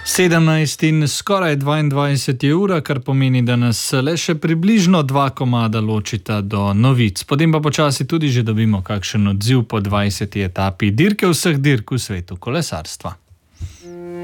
17 in skoraj 22 je ura, kar pomeni, da nas le še približno 2 komada ločita do novic. Potem pa počasi tudi že dobimo kakšen odziv po 20. etapi dirke vseh dirk v svetu kolesarstva.